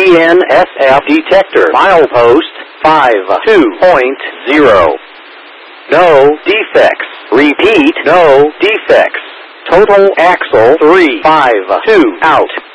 DNSF detector. Milepost 52.0. No defects. Repeat, no defects. Total axle 352 out.